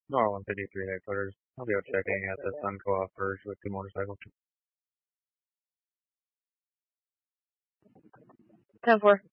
No, 153 headquarters. I'll be out checking at the Sun Co-op Verge with two motorcycles. 10-4.